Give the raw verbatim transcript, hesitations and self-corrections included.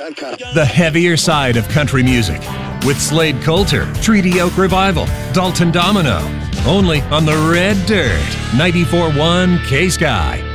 dot com. The heavier side of country music with Slade Coulter, Treaty Oak Revival, Dalton Domino. Only on the Red Dirt, ninety-four point one K-Sky.